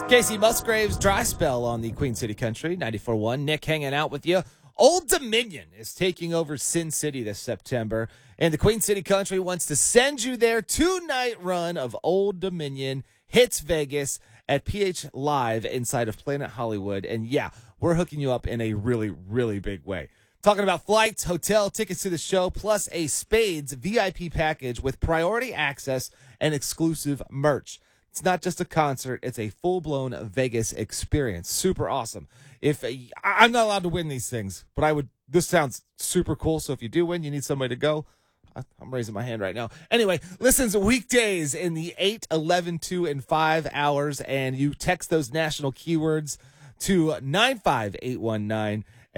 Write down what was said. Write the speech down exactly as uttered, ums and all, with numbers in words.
Casey Musgraves, dry spell on the Queen City Country, ninety-four point one. Nick hanging out with you. Old Dominion is taking over Sin City this September, and the Queen City Country wants to send you their two-night run of Old Dominion hits Vegas at P H Live inside of Planet Hollywood. And yeah, we're hooking you up in a really, really big way. Talking about flights, hotel, tickets to the show, plus a Spades V I P package with priority access and exclusive merch. It's not just a concert, it's a full-blown Vegas experience. Super awesome. If I'm not allowed to win these things, but I would. This sounds super cool, so if you do win, you need somebody to go. I'm raising my hand right now. Anyway, listen to weekdays in the eight, eleven, two, and five hours, and you text those national keywords to nine five eight one nine.